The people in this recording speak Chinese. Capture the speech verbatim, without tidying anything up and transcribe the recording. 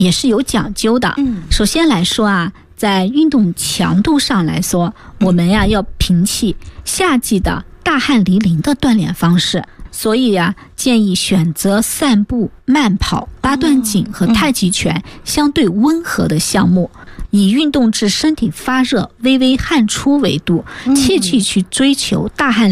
也是有讲究的。 嗯， 首先来说啊，在运动强度上来说，我们呀要摒弃夏季的大汗淋漓的锻炼方式，所以呀，建议选择散步、慢跑、八段锦和太极拳相对温和的项目，以运动至身体发热、微微汗出为度，切忌去追求大汗